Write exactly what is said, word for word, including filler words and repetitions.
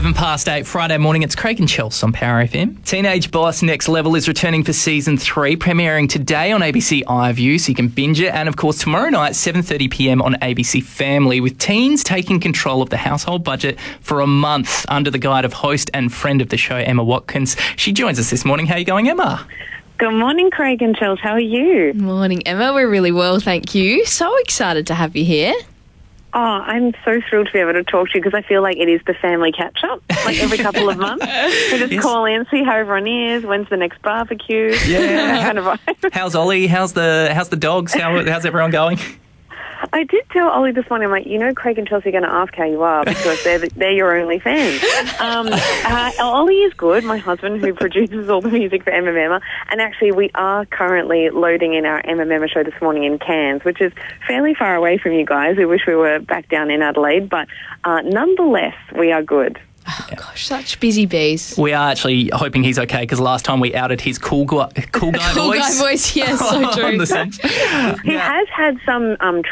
eleven past eight, Friday morning. It's Craig and Chels on Power F M. Teenage Boss Next Level is returning for season three, premiering today on A B C iView, so you can binge it. And, of course, tomorrow night, seven thirty p m on A B C Family, with teens taking control of the household budget for a month under the guide of host and friend of the show, Emma Watkins. She joins us this morning. How are you going, Emma? Good morning, Craig and Chels. How are you? Morning, Emma. We're really well, thank you. So excited to have you here. Oh, I'm so thrilled to be able to talk to you because I feel like it is the family catch-up, like every couple of months. We just yes. call in, see how everyone is, when's the next barbecue. Yeah. That kind of vibe. How's Ollie? How's the how's the dogs? How, how's everyone going? I did tell Ollie this morning, I'm like, you know, Craig and Chelsea are going to ask how you are because they're, they're your only fans. Um, uh, Ollie is good, my husband, who produces all the music for M M M. And actually, we are currently loading in our M M M show this morning in Cairns, which is fairly far away from you guys. We wish we were back down in Adelaide, but uh, nonetheless, we are good. Oh, gosh, such busy bees. We are actually hoping he's okay because last time we outed his cool guy, cool guy cool voice. Cool guy voice, yes, so true. On the sense. He yeah. has had some um,